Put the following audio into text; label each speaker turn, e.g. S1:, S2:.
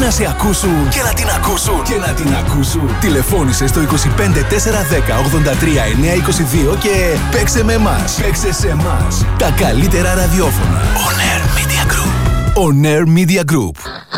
S1: να σε ακούσουν και να την ακούσουν. Τηλεφώνησε στο 25 410 83 922 και παίξε με εμάς. Παίξε σε εμάς. Τα καλύτερα ραδιόφωνα. On Air Media Group. On Air Media Group.